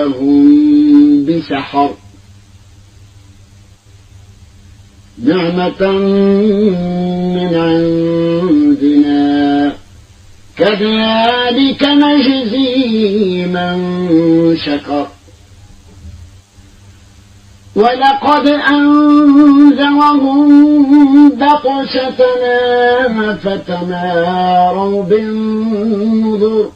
كيدهم بسحر نعمة من عندنا كذلك نجزي من شكر ولقد أنذرهم بطشتنا فتماروا بالنذر